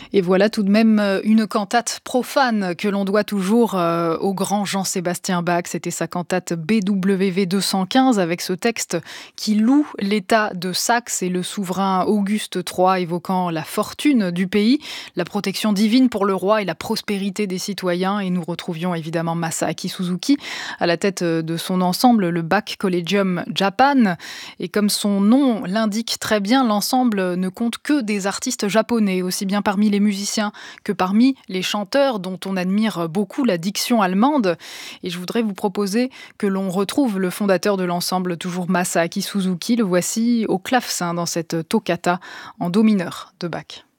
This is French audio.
Et voilà tout de même une cantate profane que l'on doit toujours au grand Jean-Sébastien Bach. C'était sa cantate BWV 215 avec ce texte qui loue l'état de Saxe et le souverain Auguste III évoquant la fortune du pays, la protection divine pour le roi et la prospérité des citoyens. Et nous retrouvions évidemment Masaaki Suzuki à la tête de son ensemble, le Bach Collegium Japan. Et comme son nom l'indique très bien, l'ensemble ne compte que des artistes japonais, aussi bien parmi les musiciens que parmi les chanteurs dont on admire beaucoup la diction allemande. Et je voudrais vous proposer que l'on retrouve le fondateur de l'ensemble, toujours Masaaki Suzuki. Le voici au clavecin dans cette toccata en do mineur de Bach.